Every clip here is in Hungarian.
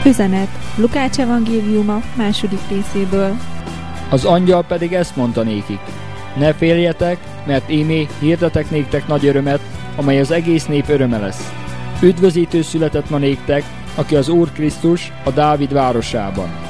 Üzenet Lukács evangéliuma második részéből. Az angyal pedig ezt mondta nékik: ne féljetek, mert ímé hirdetek néktek nagy örömet, amely az egész nép öröme lesz. Üdvözítő született ma néktek, aki az Úr Krisztus a Dávid városában.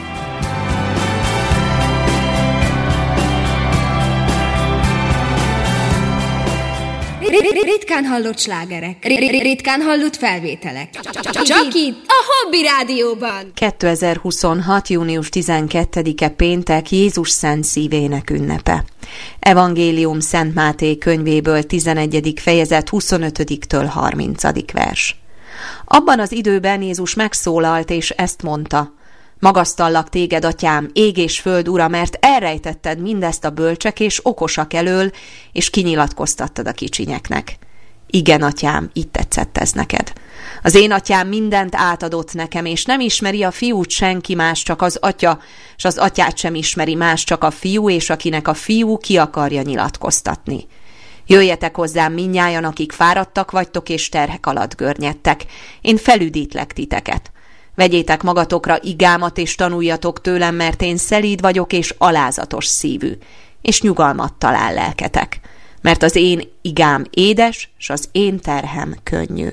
Ritkán hallott slágerek, ritkán hallott felvételek. Csak itt, a Hobby Rádióban. 2026. június 12-e péntek, Jézus Szent Szívének ünnepe. Evangélium Szent Máté könyvéből 11. fejezet 25-től 30. vers. Abban az időben Jézus megszólalt, és ezt mondta: magasztallak téged, atyám, ég és föld ura, mert elrejtetted mindezt a bölcsek és okosak elől, és kinyilatkoztattad a kicsinyeknek. Igen, atyám, így tetszett ez neked. Az én atyám mindent átadott nekem, és nem ismeri a fiút senki más, csak az atya, és az atyát sem ismeri más, csak a fiú, és akinek a fiú ki akarja nyilatkoztatni. Jöjjetek hozzám mindnyájan, akik fáradtak vagytok, és terhek alatt görnyedtek. Én felüdítlek titeket. Vegyétek magatokra igámat, és tanuljatok tőlem, mert én szelíd vagyok, és alázatos szívű, és nyugalmat talál lelketek, mert az én igám édes, s az én terhem könnyű.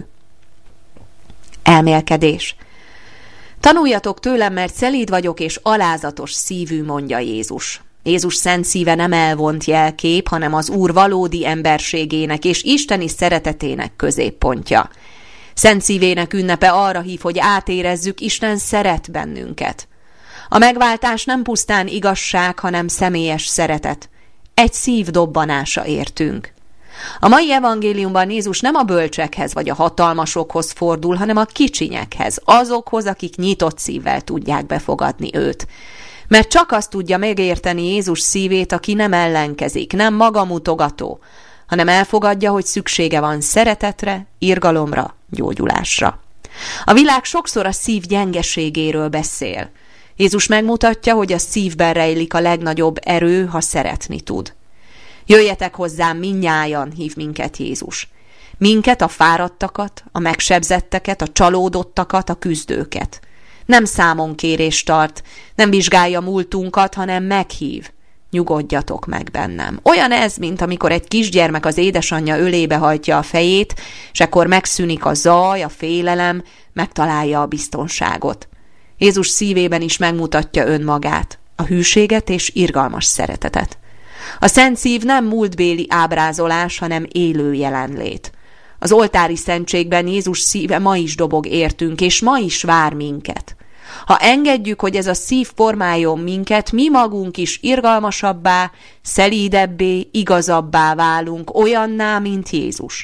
Elmélkedés. Tanuljatok tőlem, mert szelíd vagyok, és alázatos szívű, mondja Jézus. Jézus szent szíve nem elvont jelkép, hanem az Úr valódi emberségének és isteni szeretetének középpontja. Szent szívének ünnepe arra hív, hogy átérezzük, Isten szeret bennünket. A megváltás nem pusztán igazság, hanem személyes szeretet. Egy szív dobbanása értünk. A mai evangéliumban Jézus nem a bölcsekhez vagy a hatalmasokhoz fordul, hanem a kicsinyekhez, azokhoz, akik nyitott szívvel tudják befogadni őt. Mert csak azt tudja megérteni Jézus szívét, aki nem ellenkezik, nem magamutogató, hanem elfogadja, hogy szüksége van szeretetre, irgalomra, gyógyulásra. A világ sokszor a szív gyengeségéről beszél. Jézus megmutatja, hogy a szívben rejlik a legnagyobb erő, ha szeretni tud. Jöjjetek hozzám mindnyájan, hív minket Jézus. Minket, a fáradtakat, a megsebzetteket, a csalódottakat, a küzdőket. Nem számonkérést tart, nem vizsgálja múltunkat, hanem meghív. Nyugodjatok meg bennem. Olyan ez, mint amikor egy kisgyermek az édesanyja ölébe hajtja a fejét, és ekkor megszűnik a zaj, a félelem, megtalálja a biztonságot. Jézus szívében is megmutatja önmagát, a hűséget és irgalmas szeretetet. A szent szív nem múltbéli ábrázolás, hanem élő jelenlét. Az oltári szentségben Jézus szíve ma is dobog értünk, és ma is vár minket. Ha engedjük, hogy ez a szív formáljon minket, mi magunk is irgalmasabbá, szelídebbé, igazabbá válunk, olyanná, mint Jézus.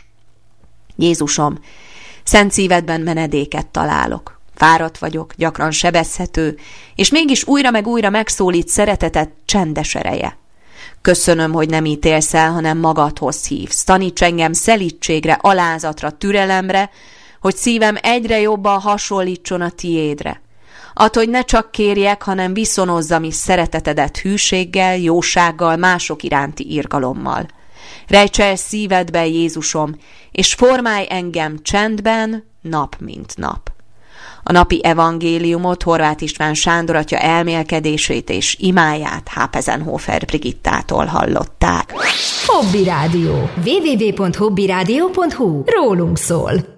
Jézusom, szent szívedben menedéket találok. Fáradt vagyok, gyakran sebezhető, és mégis újra meg újra megszólít szeretetet csendes ereje. Köszönöm, hogy nem ítélsz el, hanem magadhoz hívsz. Taníts engem szelídségre, alázatra, türelemre, hogy szívem egyre jobban hasonlítson a tiédre. Add, hogy ne csak kérjek, hanem viszonozzam is szeretetedet hűséggel, jósággal, mások iránti irgalommal. Rejts el szívedbe, Jézusom, és formálj engem csendben, nap mint nap. A napi evangéliumot Horváth István Sándor atya elmélkedését és imáját Hápezenhofer Brigittától hallották. Hobby Rádió. www.hobbyradio.hu. Rólunk szól.